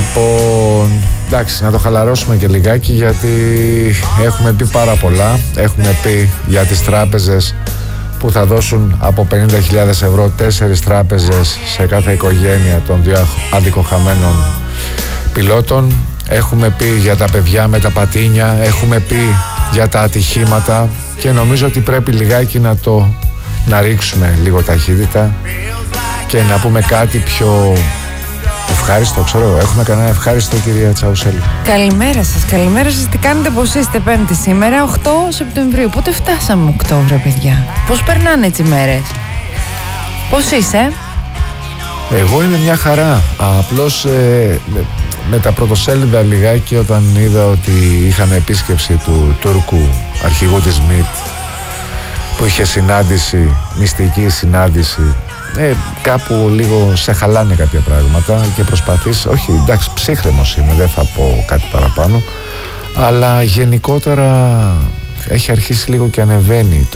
Λοιπόν, εντάξει, να το χαλαρώσουμε και λιγάκι, γιατί έχουμε πει πάρα πολλά. Έχουμε πει για τις τράπεζες που θα δώσουν από 50.000 ευρώ 4 τράπεζες σε κάθε οικογένεια των δύο αδικοχαμένων πιλότων. Έχουμε πει για τα παιδιά με τα πατίνια, έχουμε πει για τα ατυχήματα και νομίζω ότι πρέπει λιγάκι να ρίξουμε λίγο ταχύτητα και να πούμε κάτι πιο ευχάριστο. Ξέρω, έχουμε κανένα ευχάριστο, κυρία Τσαουσέλη? Καλημέρα σας, τι κάνετε, πώς είστε? Πέμπτη σήμερα, 8 Σεπτεμβρίου. Πότε φτάσαμε Οκτώβριο, παιδιά? Πώς περνάνε έτσι οι μέρες? Πώς είσαι? Εγώ είμαι μια χαρά. Απλώς με τα πρωτοσέλιδα λιγάκι, όταν είδα ότι είχαν επίσκεψη του Τούρκου αρχηγού της ΜΙΤ, που είχε συνάντηση, μυστική συνάντηση, κάπου λίγο σε χαλάνε κάποια πράγματα και προσπαθείς, όχι, εντάξει, ψύχρεμος είμαι, δεν θα πω κάτι παραπάνω, αλλά γενικότερα έχει αρχίσει λίγο και ανεβαίνει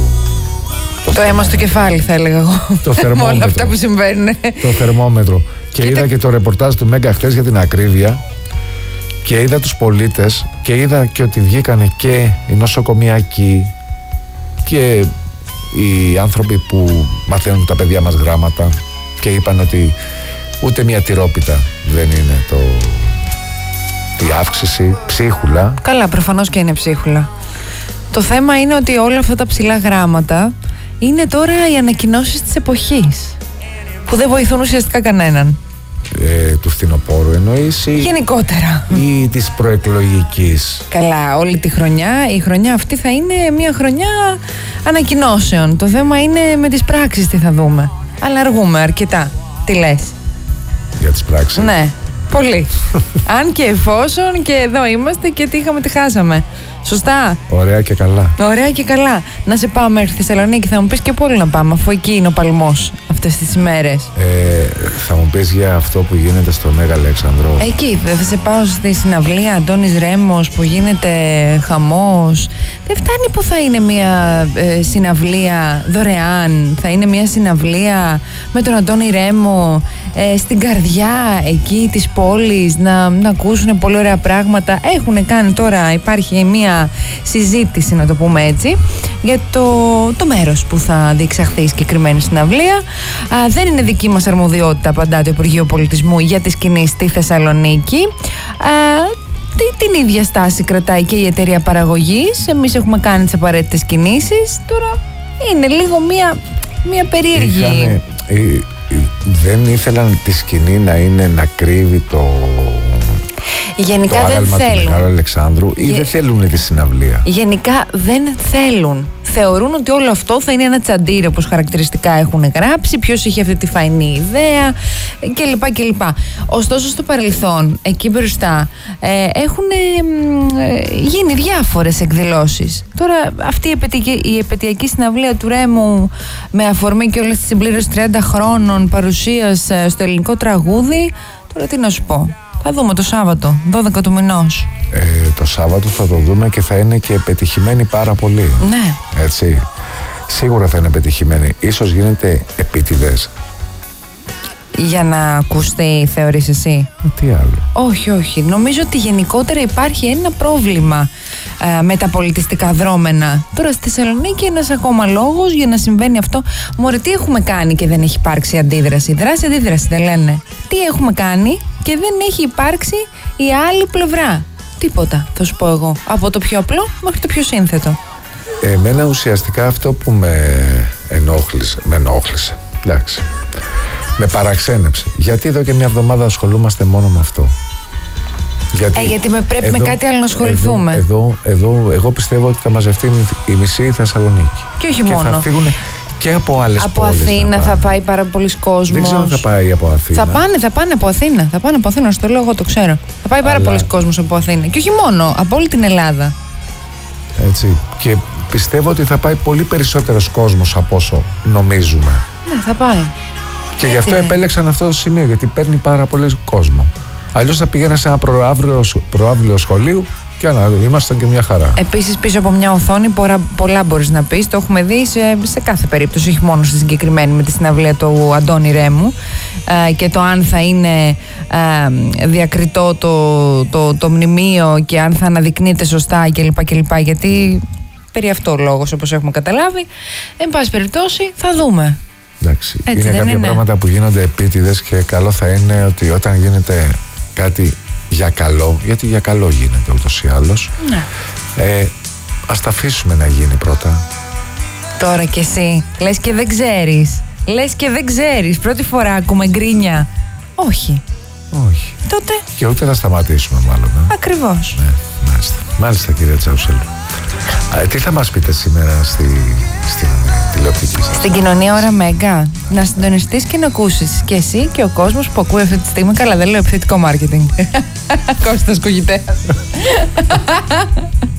το αίμα στο κεφάλι, θα έλεγα εγώ. Το θερμόμετρο. Όλα αυτά που συμβαίνουν. Το θερμόμετρο. Και είδα και το ρεπορτάζ του Μέγκα χθες για την ακρίβεια και είδα τους πολίτες και είδα και ότι βγήκανε και οι νοσοκομιακοί και οι άνθρωποι που μαθαίνουν τα παιδιά μας γράμματα και είπαν ότι ούτε μια τυρόπιτα δεν είναι η αύξηση, ψίχουλα. Καλά, προφανώς και είναι ψίχουλα. Το θέμα είναι ότι όλα αυτά τα ψηλά γράμματα είναι τώρα οι ανακοινώσεις της εποχής που δεν βοηθούν ουσιαστικά κανέναν. Του φθινοπόρου εννοείς ή γενικότερα? Ή της προεκλογικής? Καλά, όλη τη χρονιά. Η χρονιά αυτή θα είναι μια χρονιά ανακοινώσεων. Το θέμα είναι με τις πράξεις τι θα δούμε. Αλλά αργούμε αρκετά. Τι λες? Για τις πράξεις? Ναι, πολύ. Αν και εφόσον και εδώ είμαστε και τι είχαμε, τι χάσαμε. Σωστά. Ωραία και καλά. Ωραία και καλά. Να σε πάω μέχρι Θεσσαλονίκη, θα μου πεις και πού να πάμε, αφού εκεί είναι ο παλμός αυτές τις ημέρες. Θα μου πεις για αυτό που γίνεται στο Μέγα Αλέξανδρο? Εκεί θα σε πάω στη συναυλία Αντώνης Ρέμος που γίνεται χαμός. Δεν φτάνει που θα είναι μια συναυλία δωρεάν, θα είναι μια συναυλία με τον Αντώνη Ρέμο στην καρδιά εκεί της πόλης, να ακούσουν πολύ ωραία πράγματα. Έχουν κάνει τώρα, υπάρχει μια συζήτηση, να το πούμε έτσι, για το μέρος που θα διεξαχθεί συγκεκριμένη συναυλία. Δεν είναι δική μας αρμοδιότητα, απαντά το Υπουργείο Πολιτισμού, για τη σκηνή στη Θεσσαλονίκη. Την ίδια στάση κρατάει και η εταιρεία παραγωγής. Εμείς έχουμε κάνει τις απαραίτητες κινήσεις. Τώρα είναι λίγο μια περίεργη. Δεν ήθελαν τη σκηνή να κρύβει το γενικά το δεν θέλουν. Του Μεγάλου Αλεξάνδρου ή δεν θέλουν τη συναυλία? Γενικά δεν θέλουν. Θεωρούν ότι όλο αυτό θα είναι ένα τσαντήρι, όπως χαρακτηριστικά έχουν γράψει, ποιος είχε αυτή τη φαϊνή ιδέα κλπ. Ωστόσο στο παρελθόν, εκεί μπροστά, έχουν γίνει διάφορες εκδηλώσεις. Τώρα αυτή η επαιτειακή συναυλία του Ρέμου, με αφορμή και όλες τις συμπλήρωσης 30 χρόνων παρουσίας στο ελληνικό τραγούδι, τώρα τι να σου πω. Θα δούμε το Σάββατο, 12 του μηνός. Το Σάββατο θα το δούμε και θα είναι και πετυχημένη πάρα πολύ. Ναι. Έτσι. Σίγουρα θα είναι πετυχημένη. Ίσως γίνεται επίτηδες. Για να ακουστεί, θεωρείς εσύ? Τι άλλο? Όχι. Νομίζω ότι γενικότερα υπάρχει ένα πρόβλημα με τα πολιτιστικά δρόμενα. Τώρα στη Θεσσαλονίκη ένας ακόμα λόγος για να συμβαίνει αυτό. Μωρέ, τι έχουμε κάνει και δεν έχει υπάρξει αντίδραση? Δράση, αντίδραση δεν λένε? Τι έχουμε κάνει και δεν έχει υπάρξει η άλλη πλευρά? Τίποτα, θα σου πω εγώ. Από το πιο απλό μέχρι το πιο σύνθετο. Εμένα ουσιαστικά αυτό που με ενόχλησε, εντάξει, με παραξένεψε. Γιατί εδώ και μια εβδομάδα ασχολούμαστε μόνο με αυτό? Γιατί πρέπει με κάτι άλλο να ασχοληθούμε. Εδώ εγώ πιστεύω ότι θα μαζευτεί η μισή Θεσσαλονίκη. Και όχι μόνο. Θα φύγουν και από άλλες πόλεις. Από Αθήνα θα πάει πάρα πολλοί κόσμος. Δεν ξέρω αν θα πάει από Αθήνα. Θα πάνε από Αθήνα. Θα πάνε από Αθήνα, στο λέω εγώ, το ξέρω. Θα πάει πάρα πολλοί κόσμος από Αθήνα. Και όχι μόνο, από όλη την Ελλάδα. Έτσι. Και πιστεύω ότι θα πάει πολύ περισσότερος κόσμος από όσο νομίζουμε. Ναι, θα πάει. Και γι' αυτό επέλεξαν αυτό το σημείο, γιατί παίρνει πάρα πολύ κόσμο. Αλλιώς θα πήγαινα σε ένα προαύλιο σχολείου Και να ήμασταν και μια χαρά. Επίσης, πίσω από μια οθόνη πολλά μπορείς να πεις. Το έχουμε δει σε κάθε περίπτωση, όχι μόνο στη συγκεκριμένη με τη συναυλία του Αντώνη Ρέμου. Και το αν θα είναι διακριτό το μνημείο και αν θα αναδεικνύεται σωστά κλπ. Γιατί περί αυτό ο λόγος, όπως έχουμε καταλάβει. Εν πάση περιπτώσει, θα δούμε. Εντάξει, έτσι, είναι κάποια πράγματα που γίνονται επίτηδες και καλό θα είναι ότι όταν γίνεται κάτι για καλό, γιατί για καλό γίνεται ούτως ή άλλως, ναι. Ας τα αφήσουμε να γίνει πρώτα. Τώρα κι εσύ λες και δεν ξέρεις. Πρώτη φορά ακούμε γκρίνια. Όχι. Τότε. Και ούτε θα σταματήσουμε μάλλον. Ακριβώς. Ναι, μάλιστα κυρία Τσαουσέλου. Τι θα μας πείτε σήμερα στην τηλεοπτική σας? Στην κοινωνία ώρα Μέγκα. Να συντονιστείς και να ακούσεις και εσύ και ο κόσμος που ακούει αυτή τη στιγμή. Καλά, δεν λέω επιθετικό μάρκετινγκ. Κώστας Κουγητέας.